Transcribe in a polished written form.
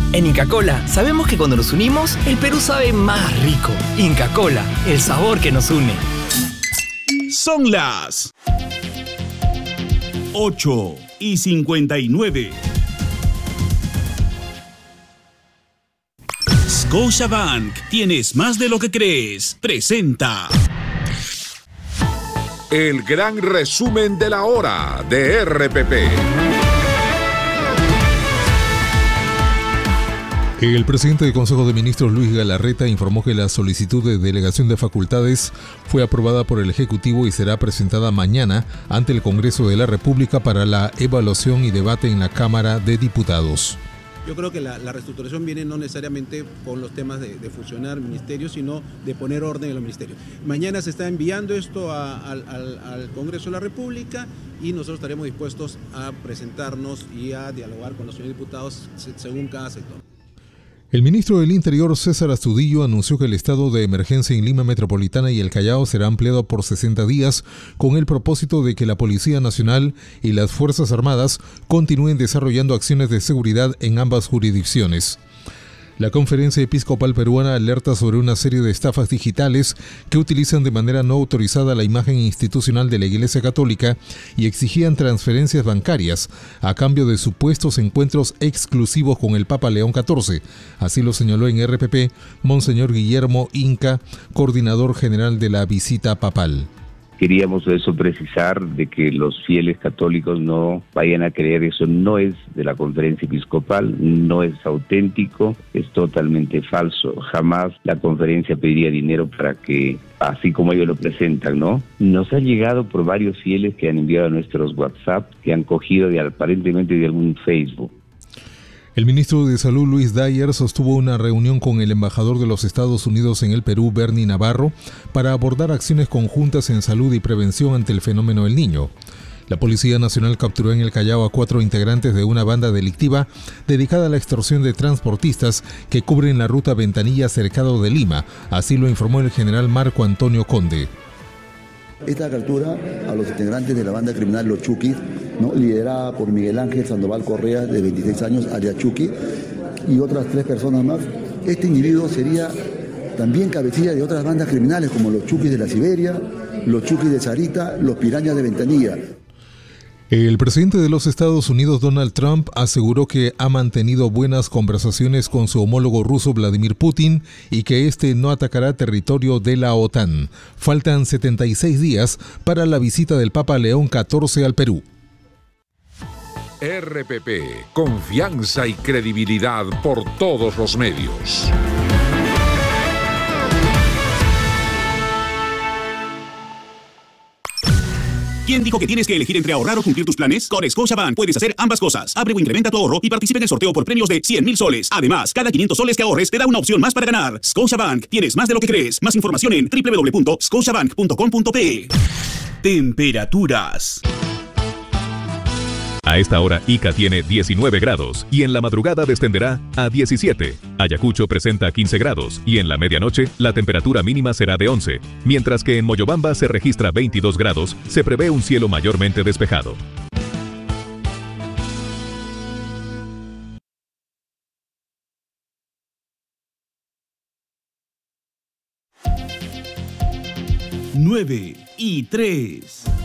En Inca Kola sabemos que cuando nos unimos, el Perú sabe más rico. Inca Kola, el sabor que nos une. Son las 8:59. Scotiabank, tienes más de lo que crees. Presenta el gran resumen de la hora de RPP. El presidente del Consejo de Ministros, Luis Galarreta, informó que la solicitud de delegación de facultades fue aprobada por el Ejecutivo y será presentada mañana ante el Congreso de la República para la evaluación y debate en la Cámara de Diputados. Yo creo que la reestructuración viene no necesariamente con los temas de fusionar ministerios, sino de poner orden en los ministerios. Mañana se está enviando esto al Congreso de la República y nosotros estaremos dispuestos a presentarnos y a dialogar con los señores diputados según cada sector. El ministro del Interior, César Astudillo, anunció que el estado de emergencia en Lima Metropolitana y el Callao será ampliado por 60 días con el propósito de que la Policía Nacional y las Fuerzas Armadas continúen desarrollando acciones de seguridad en ambas jurisdicciones. La Conferencia Episcopal Peruana alerta sobre una serie de estafas digitales que utilizan de manera no autorizada la imagen institucional de la Iglesia Católica y exigían transferencias bancarias a cambio de supuestos encuentros exclusivos con el Papa León XIV. Así lo señaló en RPP Monseñor Guillermo Inca, coordinador general de la visita papal. Queríamos eso precisar de que los fieles católicos no vayan a creer eso no es de la conferencia episcopal, no es auténtico, es totalmente falso. Jamás la conferencia pediría dinero para que, así como ellos lo presentan, ¿no? Nos ha llegado por varios fieles que han enviado a nuestros WhatsApp, que han cogido aparentemente de algún Facebook. El ministro de Salud, Luis Dyer, sostuvo una reunión con el embajador de los Estados Unidos en el Perú, Bernie Navarro, para abordar acciones conjuntas en salud y prevención ante el fenómeno El Niño. La Policía Nacional capturó en el Callao a 4 integrantes de una banda delictiva dedicada a la extorsión de transportistas que cubren la ruta Ventanilla-Cercado de Lima, así lo informó el general Marco Antonio Conde. Esta captura a los integrantes de la banda criminal Los Chuquis, ¿no?, liderada por Miguel Ángel Sandoval Correa, de 26 años, alias Chuqui, y otras 3 personas más. Este individuo sería también cabecilla de otras bandas criminales como los Chuquis de la Siberia, los Chuquis de Sarita, los Pirañas de Ventanilla. El presidente de los Estados Unidos, Donald Trump, aseguró que ha mantenido buenas conversaciones con su homólogo ruso Vladimir Putin y que este no atacará territorio de la OTAN. Faltan 76 días para la visita del Papa León XIV al Perú. RPP, confianza y credibilidad por todos los medios. ¿Quién dijo que tienes que elegir entre ahorrar o cumplir tus planes? Con Scotiabank puedes hacer ambas cosas. Abre o incrementa tu ahorro y participa en el sorteo por premios de 100,000 soles. Además, cada 500 soles que ahorres te da una opción más para ganar. Scotiabank, tienes más de lo que crees. Más información en www.scotiabank.com.pe. Temperaturas. A esta hora, Ica tiene 19 grados y en la madrugada descenderá a 17. Ayacucho presenta 15 grados y en la medianoche la temperatura mínima será de 11. Mientras que en Moyobamba se registra 22 grados, se prevé un cielo mayormente despejado. Nueve y 3.